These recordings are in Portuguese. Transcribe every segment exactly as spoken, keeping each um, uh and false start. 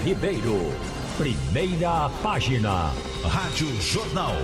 Ribeiro. Primeira página. Rádio Jornal.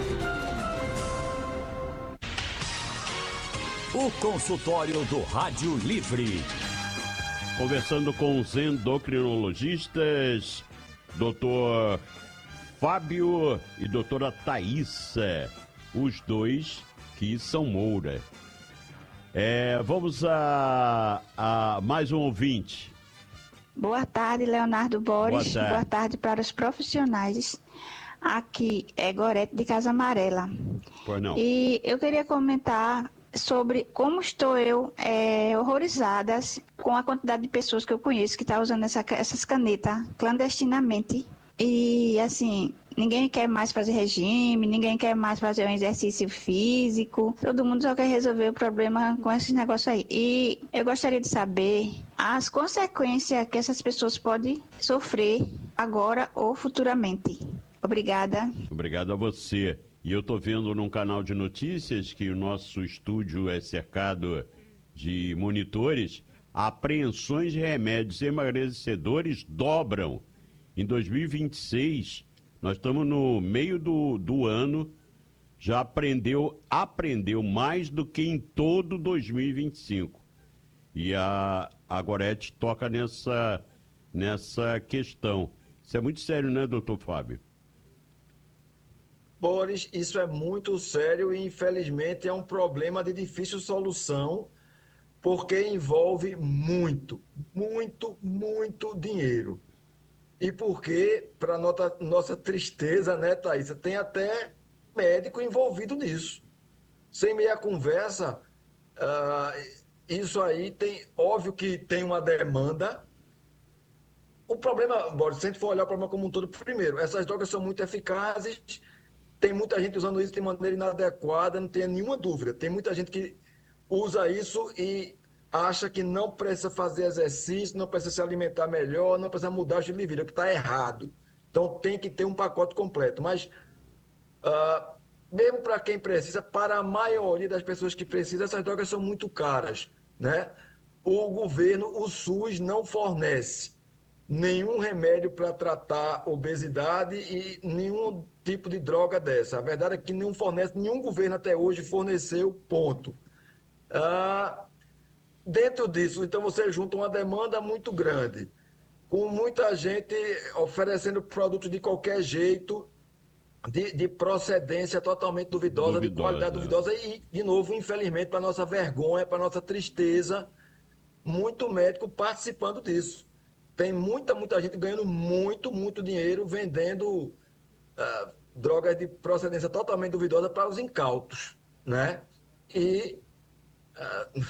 O consultório do Rádio Livre. Conversando com os endocrinologistas, doutor Fábio e doutora Thaísa, os dois que são Moura. É, vamos a, a mais um ouvinte. Boa tarde, Leonardo Borges. Boa tarde. Boa tarde para os profissionais. Aqui é Gorete de Casa Amarela. Pois não. E eu queria comentar sobre como estou eu é, horrorizada com a quantidade de pessoas que eu conheço que estão tá usando essa, essas canetas clandestinamente. E, assim, ninguém quer mais fazer regime, ninguém quer mais fazer um exercício físico. Todo mundo só quer resolver o problema com esses negócios aí. E eu gostaria de saber as consequências que essas pessoas podem sofrer agora ou futuramente. Obrigada. Obrigado a você. E eu estou vendo num canal de notícias que o nosso estúdio é cercado de monitores. Apreensões de remédios emagrecedores dobram. Em dois mil e vinte e seis, nós estamos no meio do, do ano, já aprendeu, aprendeu mais do que em todo dois mil e vinte e cinco. E a, a Gorete toca nessa, nessa questão. Isso é muito sério, né, doutor Fábio? Boris, isso é muito sério e, infelizmente, é um problema de difícil solução, porque envolve muito, muito, muito dinheiro. E porque, para nossa, nossa tristeza, né, Thaísa, tem até médico envolvido nisso. Sem meia conversa, uh, isso aí tem, óbvio que tem uma demanda. O problema, Boris, se a gente for olhar o problema como um todo, primeiro, essas drogas são muito eficazes, tem muita gente usando isso de maneira inadequada, não tenha nenhuma dúvida. Tem muita gente que usa isso e acha que não precisa fazer exercício, não precisa se alimentar melhor, não precisa mudar o estilo de vida, o que está errado. Então tem que ter um pacote completo. Mas, uh, mesmo para quem precisa, para a maioria das pessoas que precisam, essas drogas são muito caras, né? O governo, o SUS, não fornece nenhum remédio para tratar obesidade e nenhum tipo de droga dessa. A verdade é que não fornece, nenhum governo até hoje forneceu, ponto. Ah, dentro disso, então você junta uma demanda muito grande, com muita gente oferecendo produtos de qualquer jeito, de, de procedência totalmente duvidosa, Duvidosa. de qualidade duvidosa, e, de novo, infelizmente, para nossa vergonha, para nossa tristeza, muito médico participando disso. Tem muita, muita gente ganhando muito, muito dinheiro vendendo uh, drogas de procedência totalmente duvidosa para os incautos, né? E uh,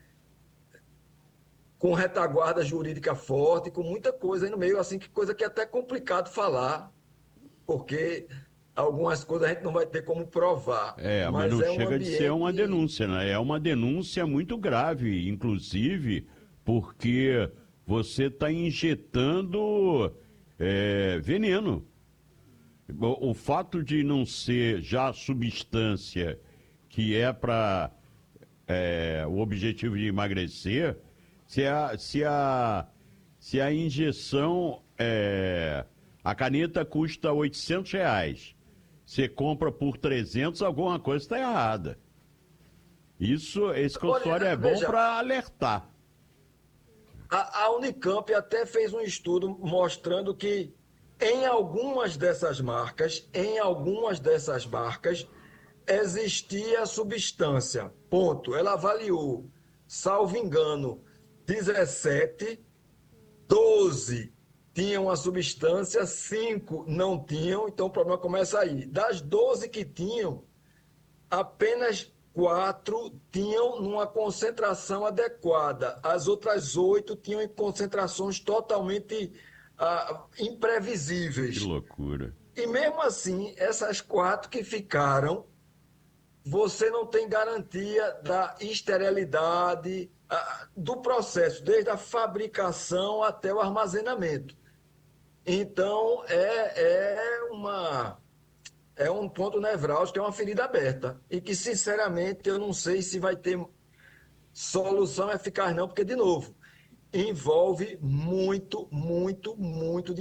com retaguarda jurídica forte, com muita coisa aí no meio, assim, que coisa que é até complicado falar, porque algumas coisas a gente não vai ter como provar. É, mas, mas não é um chega ambiente... de ser uma denúncia, né? É uma denúncia muito grave, inclusive, porque você está injetando é, veneno. O, o fato de não ser já substância que é para é, o objetivo de emagrecer, se a, se a, se a injeção, é, a caneta custa oitocentos reais, você compra por trezentos, alguma coisa está errada. Isso, esse consultório é bom para alertar. A, a Unicamp até fez um estudo mostrando que em algumas dessas marcas, em algumas dessas marcas, existia substância. Ponto. Ela avaliou, salvo engano, dezessete, doze tinham a substância, cinco não tinham, então o problema começa aí. Das doze que tinham, apenas quatro tinham numa concentração adequada. As outras oito tinham em concentrações totalmente ah, imprevisíveis. Que loucura. E mesmo assim, essas quatro que ficaram, você não tem garantia da esterilidade ah, do processo, desde a fabricação até o armazenamento. Então, é, é uma... é um ponto nevrálgico, é uma ferida aberta. E que, sinceramente, eu não sei se vai ter solução eficaz, não, porque, de novo, envolve muito, muito, muito